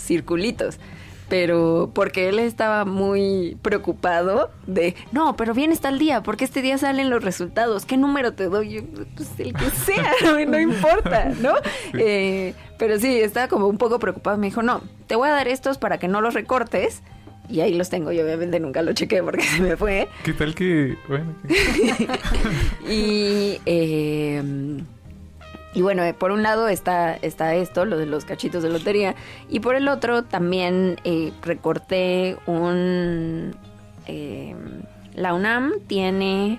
circulitos. Pero porque él estaba muy preocupado de, no, pero vienes tal día, porque este día salen los resultados, ¿qué número te doy? Yo, pues el que sea, no importa, ¿no? Pero sí, estaba como un poco preocupado, me dijo, no, te voy a dar estos para que no los recortes, y ahí los tengo, yo obviamente nunca lo chequé porque se me fue. ¿Qué tal que...? Bueno, Y bueno, por un lado está esto, lo de los cachitos de lotería, y por el otro también recorté la UNAM tiene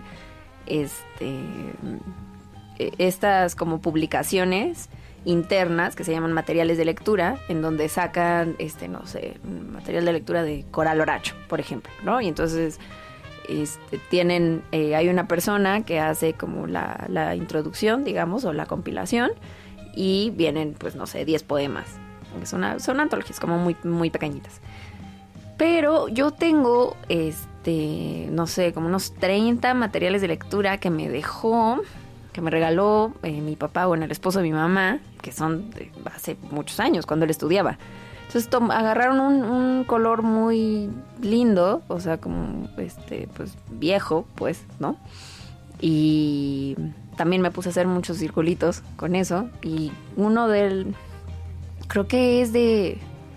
estas como publicaciones internas que se llaman materiales de lectura, en donde sacan, no sé, material de lectura de Coral Horacio, por ejemplo, ¿no? Y entonces... tienen, hay una persona que hace como la introducción, digamos, o la compilación, y vienen, pues, no sé, 10 poemas. Son antologías como muy, muy pequeñitas. Pero yo tengo, no sé, como unos 30 materiales de lectura que me regaló mi papá, bueno, el esposo de mi mamá, que son de hace muchos años, cuando él estudiaba. Entonces agarraron un color muy lindo, o sea, como pues viejo, pues, ¿no? Y también me puse a hacer muchos circulitos con eso. Y uno creo que es de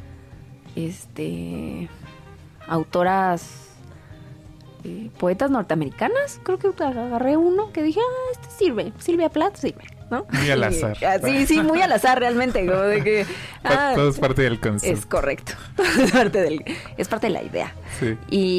autoras, poetas norteamericanas. Creo que agarré uno que dije, este sirve, Silvia Plath sirve, ¿no? Muy al azar. Sí, muy al azar realmente, como de que... todo es parte del concepto. Es correcto, es parte de la idea. Sí.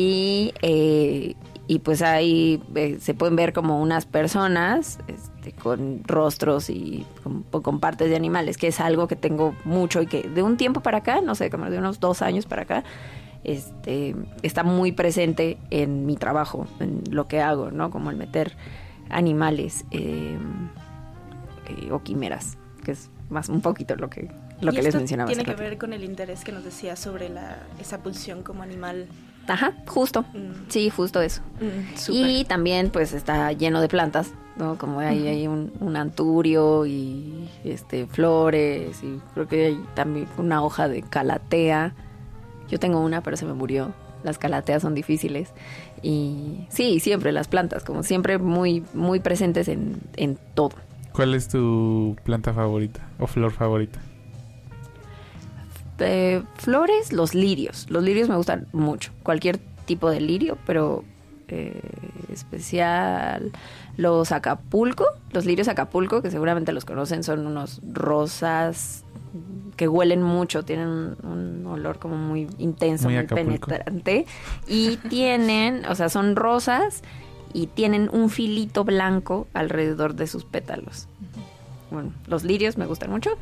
Y pues ahí se pueden ver como unas personas con rostros y con partes de animales, que es algo que tengo mucho y que de un tiempo para acá, no sé, como de unos 2 años para acá, está muy presente en mi trabajo, en lo que hago, ¿no? Como el meter animales o quimeras, que es más un poquito lo que les mencionaba. Tiene que ver con el interés que nos decía sobre esa pulsión como animal. Ajá, justo. Sí, justo eso. Y también pues está lleno de plantas, ¿no? Como hay un anturio y flores, y creo que hay también una hoja de calatea. Yo tengo una, pero se me murió. Las calateas son difíciles. Y sí, siempre las plantas, como siempre muy, muy presentes en todo. ¿Cuál es tu planta favorita o flor favorita? Flores, los lirios. Los lirios me gustan mucho. Cualquier tipo de lirio, pero especial los Acapulco. Los lirios Acapulco, que seguramente los conocen, son unos rosas que huelen mucho, tienen un olor como muy intenso, muy penetrante. Y tienen, o sea, son rosas y tienen un filito blanco alrededor de sus pétalos. Bueno, los lirios me gustan mucho.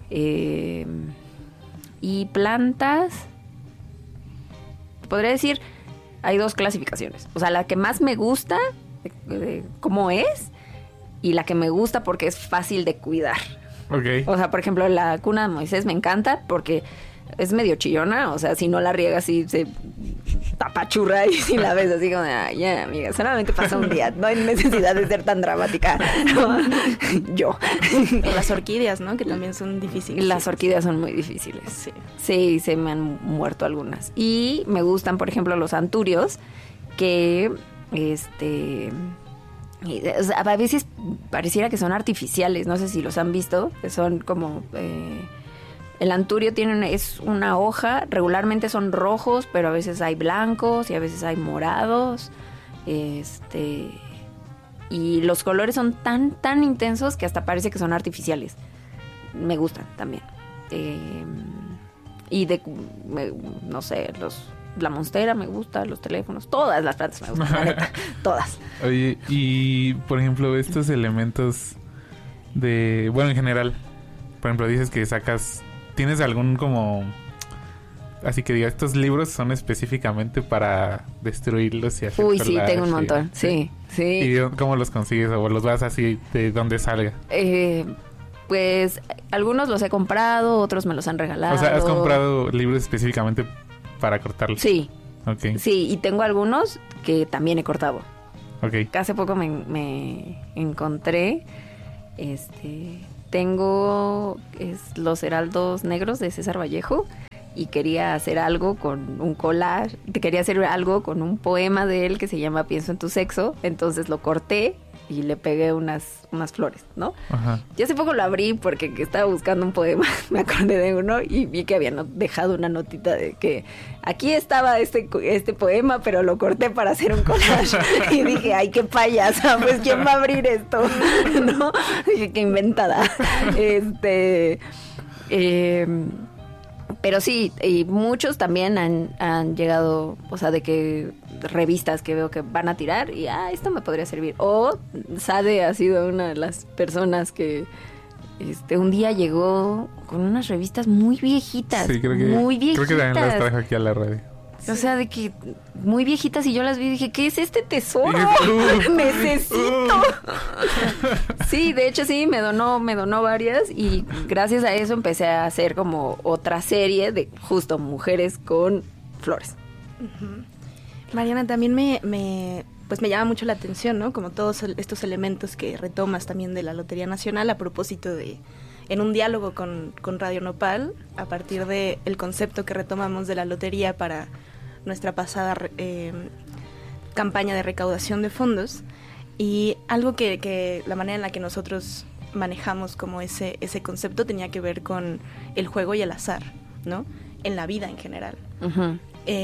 Y plantas, podría decir, hay 2 clasificaciones. O sea, la que más me gusta, de cómo es, y la que me gusta porque es fácil de cuidar. Okay. O sea, por ejemplo, la cuna de Moisés me encanta porque es medio chillona. O sea, si no la riegas, sí se tapachurra y si la ves así como, ya, amiga, solamente pasa un día. No hay necesidad de ser tan dramática. Yo. O las orquídeas, ¿no? Que también son difíciles. Las orquídeas son muy difíciles. Sí. Sí, se me han muerto algunas. Y me gustan, por ejemplo, los anturios, que a veces pareciera que son artificiales, no sé si los han visto, que son como... el anturio es una hoja, regularmente son rojos, pero a veces hay blancos y a veces hay morados. Y los colores son tan intensos que hasta parece que son artificiales. Me gustan también. Y no sé, la monstera me gusta, los teléfonos, todas las plantas me gustan, la neta, todas. Oye, y por ejemplo, estos elementos bueno, en general, por ejemplo, dices que ¿tienes algún como, así que diga, estos libros son específicamente para destruirlos y hacer? Uy, sí, tengo un montón, sí. ¿Y cómo los consigues o los vas así de donde salga? Pues algunos los he comprado, otros me los han regalado. O sea, ¿has comprado libros específicamente para cortarlos? Sí. Okay. Sí, y tengo algunos que también he cortado. Okay. Hace poco me encontré, tengo Los Heraldos Negros de César Vallejo, y quería hacer algo con un collage, quería hacer algo con un poema de él que se llama Pienso en tu sexo, entonces lo corté y le pegué unas flores, ¿no? Ajá. Yo hace poco lo abrí porque estaba buscando un poema, me acordé de uno y vi que habían dejado una notita de que aquí estaba este poema, pero lo corté para hacer un collage. Y dije, ay, qué payasa, pues ¿quién va a abrir esto? ¿No? Dije, qué inventada. Pero sí, y muchos también han llegado, o sea, de que revistas que veo que van a tirar y, esto me podría servir. O Sade ha sido una de las personas que un día llegó con unas revistas muy viejitas. Sí, muy viejitas. Creo que también las trajo aquí a la radio. O sea, de que muy viejitas y yo las vi y dije, ¿qué es este tesoro? ¡Necesito! Sí, de hecho sí, me donó varias y gracias a eso empecé a hacer como otra serie de justo mujeres con flores. Uh-huh. Mariana, también me llama mucho la atención, ¿no? Como todos estos elementos que retomas también de la Lotería Nacional a propósito de... en un diálogo con Radio Nopal, a partir del concepto que retomamos de la lotería para nuestra pasada campaña de recaudación de fondos, y algo que la manera en la que nosotros manejamos como ese concepto tenía que ver con el juego y el azar, ¿no? En la vida en general. Uh-huh.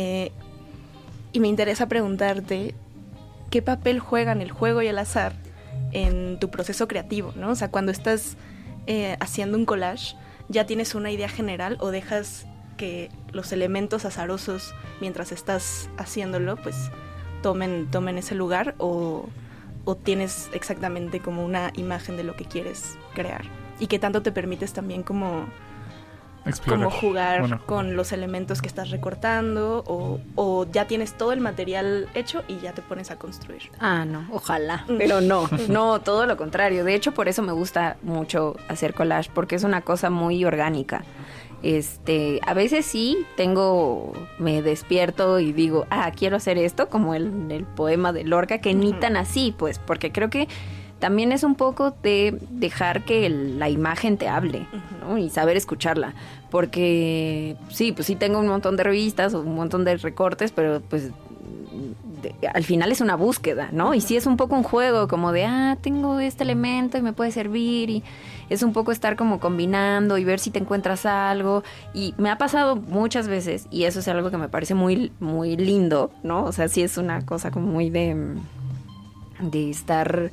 Y me interesa preguntarte, ¿qué papel juegan el juego y el azar en tu proceso creativo, ¿no? O sea, cuando estás haciendo un collage, ¿ya tienes una idea general o dejas que los elementos azarosos mientras estás haciéndolo pues tomen ese lugar, o tienes exactamente como una imagen de lo que quieres crear? Y qué tanto te permites también como jugar con los elementos que estás recortando, o ya tienes todo el material hecho y ya te pones a construir. No, ojalá, pero no, todo lo contrario. De hecho, por eso me gusta mucho hacer collage, porque es una cosa muy orgánica. A veces sí me despierto y digo, quiero hacer esto, como el poema de Lorca, que ni tan así, pues, porque creo que también es un poco de dejar que la imagen te hable, ¿no? Y saber escucharla, porque sí, pues sí tengo un montón de revistas o un montón de recortes, pero pues al final es una búsqueda, ¿no? Y sí es un poco un juego como de, tengo este elemento y me puede servir, y es un poco estar como combinando y ver si te encuentras algo. Y me ha pasado muchas veces, y eso es algo que me parece muy, muy lindo, ¿no? O sea, sí es una cosa como muy de estar,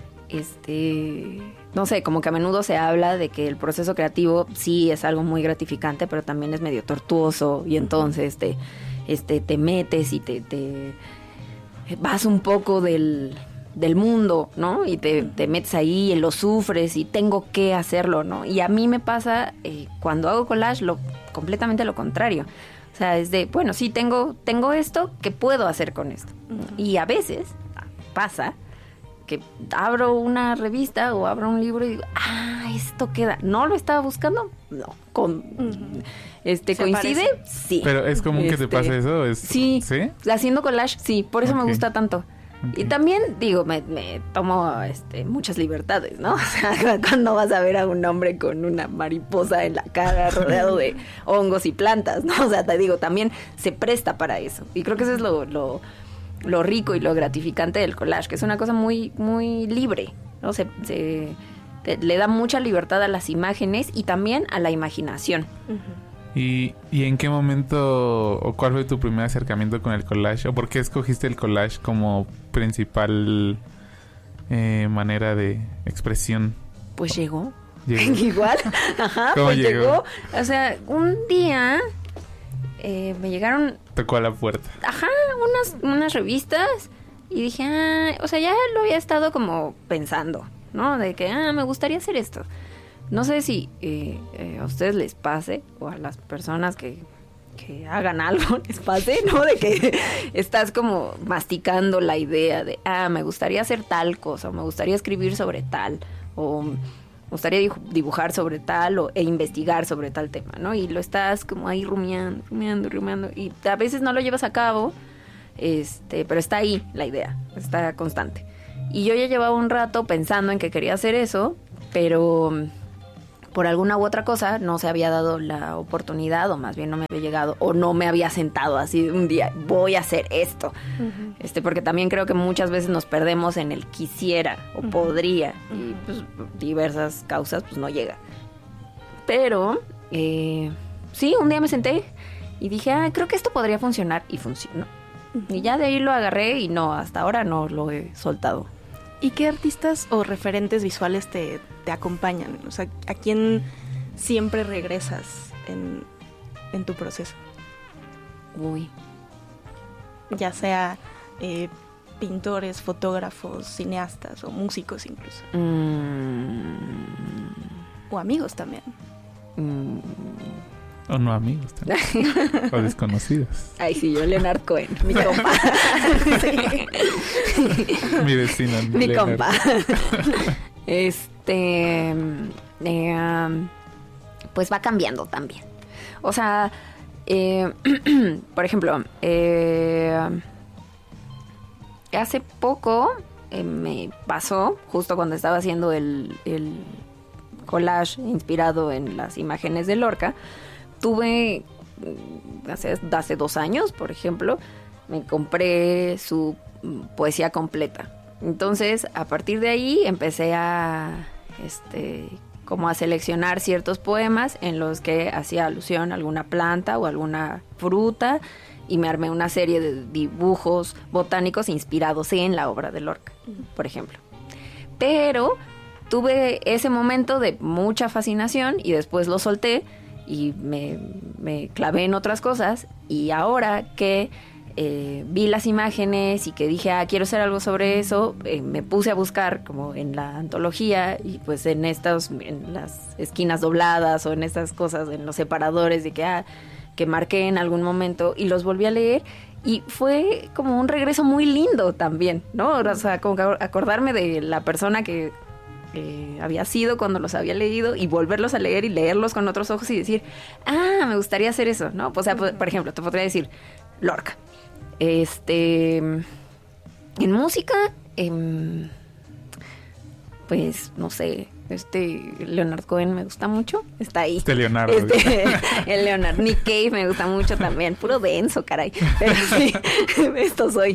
no sé, como que a menudo se habla de que el proceso creativo sí es algo muy gratificante, pero también es medio tortuoso, y entonces te metes y te vas un poco del mundo, ¿no? Y te metes ahí y lo sufres y tengo que hacerlo, ¿no? Y a mí me pasa cuando hago collage completamente lo contrario. O sea, es de, bueno, sí, tengo esto, ¿qué puedo hacer con esto? Uh-huh. Y a veces pasa que abro una revista o abro un libro y digo, esto queda. ¿No lo estaba buscando? No. ¿Coincide? Parece. Sí. Pero es común que te pase eso. Sí. Haciendo collage, sí. Por eso me gusta tanto. Okay. Y también, digo, me tomo muchas libertades, ¿no? O sea, cuando vas a ver a un hombre con una mariposa en la cara rodeado de hongos y plantas, ¿no? O sea, te digo, también se presta para eso. Y creo que eso es lo rico y lo gratificante del collage, que es una cosa muy, muy libre, ¿no? Le da mucha libertad a las imágenes y también a la imaginación. Uh-huh. ¿Y en qué momento o cuál fue tu primer acercamiento con el collage? ¿O por qué escogiste el collage como principal manera de expresión? Pues llegó. Igual. Ajá, pues llegó. O sea, un día me llegaron... Tocó a la puerta. Ajá, unas revistas y dije, o sea, ya lo había estado como pensando, ¿no? De que, me gustaría hacer esto. No sé si a ustedes les pase, o a las personas que hagan algo les pase, ¿no? De que estás como masticando la idea de, me gustaría hacer tal cosa, o me gustaría escribir sobre tal, o me gustaría dibujar sobre tal, e investigar sobre tal tema, ¿no? Y lo estás como ahí rumiando, y a veces no lo llevas a cabo, pero está ahí la idea, está constante. Y yo ya llevaba un rato pensando en que quería hacer eso, pero por alguna u otra cosa no se había dado la oportunidad, o más bien no me había llegado, o no me había sentado así un día, voy a hacer esto. Porque también creo que muchas veces nos perdemos en el quisiera o podría, y pues diversas causas pues no llega. Pero sí, un día me senté y dije, creo que esto podría funcionar, y funcionó. Y ya de ahí lo agarré y no, hasta ahora no lo he soltado. ¿Y qué artistas o referentes visuales te acompañan? O sea, ¿a quién siempre regresas en tu proceso? Uy. Ya sea pintores, fotógrafos, cineastas o músicos incluso. O amigos también. O no amigos también. O desconocidos. Ay, sí, yo, Leonard Cohen, mi compa. Mi vecino. Mi Leonard. compa. Pues va cambiando también. O sea, por ejemplo, hace poco me pasó, justo cuando estaba haciendo el collage inspirado en las imágenes de Lorca, tuve, hace 2 años, por ejemplo, me compré su poesía completa. Entonces, a partir de ahí empecé como a seleccionar ciertos poemas en los que hacía alusión a alguna planta o alguna fruta, y me armé una serie de dibujos botánicos inspirados en la obra de Lorca, por ejemplo. Pero tuve ese momento de mucha fascinación y después lo solté y me clavé en otras cosas, y ahora que vi las imágenes y que dije, quiero hacer algo sobre eso, me puse a buscar como en la antología, y pues en las esquinas dobladas o en estas cosas, en los separadores de que marqué en algún momento, y los volví a leer, y fue como un regreso muy lindo también, ¿no? O sea, como que acordarme de la persona que había sido cuando los había leído, y volverlos a leer y leerlos con otros ojos y decir, me gustaría hacer eso, ¿no? O sea, por ejemplo, te podría decir Lorca. En música, pues no sé, Leonard Cohen me gusta mucho, está ahí. Leonardo. El Leonard. Nick Cave me gusta mucho también, puro denso, caray. Pero sí, esto soy.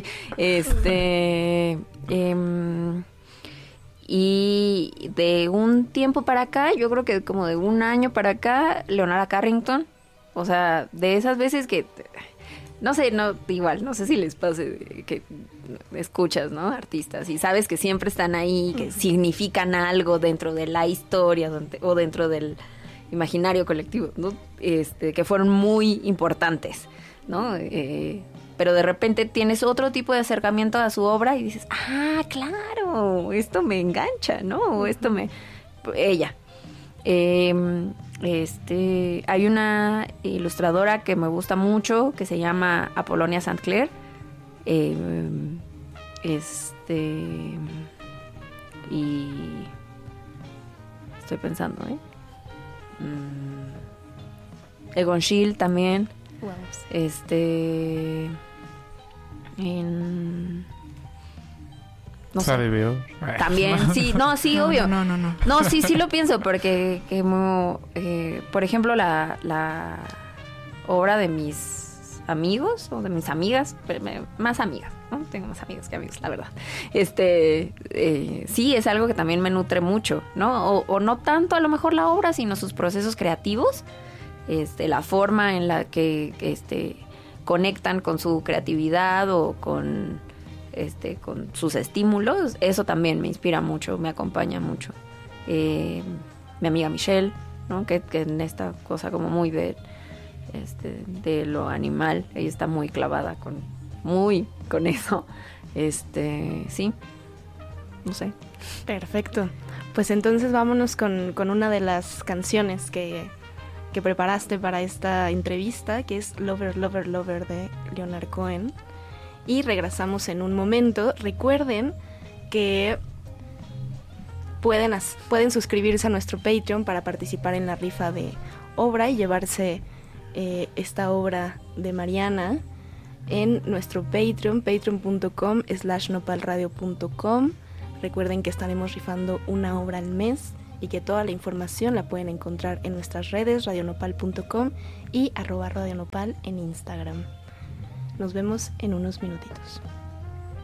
Y de un tiempo para acá, yo creo que como de 1 año para acá, Leonora Carrington. O sea, de esas veces que, no sé, igual, no sé si les pase que escuchas, ¿no? Artistas y sabes que siempre están ahí, que significan algo dentro de la historia o dentro del imaginario colectivo, ¿no? Que fueron muy importantes, ¿no? Pero de repente tienes otro tipo de acercamiento a su obra y dices, claro, esto me engancha, ¿no? Ella. Hay una ilustradora que me gusta mucho que se llama Apolonia St. Clair. Y estoy pensando, Egon Schiele también. Wow. No sé. Sabe veo. También, sí, sí, obvio. No. No, sí lo pienso, porque por ejemplo, la obra de mis amigos o de mis amigas, más amigas, ¿no? Tengo más amigas que amigos, la verdad. Sí, es algo que también me nutre mucho, ¿no? O no tanto a lo mejor la obra, sino sus procesos creativos, la forma en la que conectan con su creatividad o con sus estímulos. Eso también me inspira mucho, me acompaña mucho. Mi amiga Michelle, ¿no? Que en esta cosa como muy de lo animal, ella está muy clavada con eso. Sí, no sé. Perfecto. Pues entonces vámonos con una de las canciones que preparaste para esta entrevista, que es Lover, Lover, Lover de Leonard Cohen. Y regresamos en un momento. Recuerden que pueden suscribirse a nuestro Patreon para participar en la rifa de obra y llevarse esta obra de Mariana en nuestro Patreon, patreon.com/nopalradio.com. Recuerden que estaremos rifando una obra al mes y que toda la información la pueden encontrar en nuestras redes radionopal.com y @radionopal en Instagram. Nos vemos en unos minutitos.